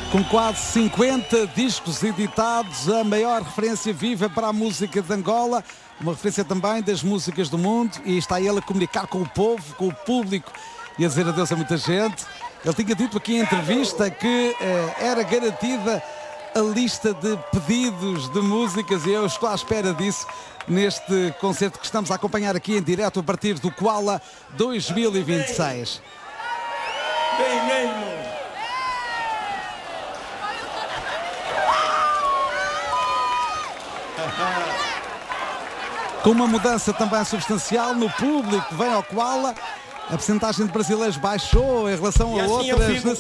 Com quase 50 discos editados, a maior referência viva para a música de Angola, uma referência também das músicas do mundo, e está ele a comunicar com o povo, com o público e a dizer adeus a muita gente. Ele tinha dito aqui em entrevista que era garantida a lista de pedidos de músicas e eu estou à espera disso neste concerto que estamos a acompanhar aqui em direto a partir do Koala 2026. Bem mesmo. Com uma mudança também substancial no público que vem ao Koala, a percentagem de brasileiros baixou em relação a outras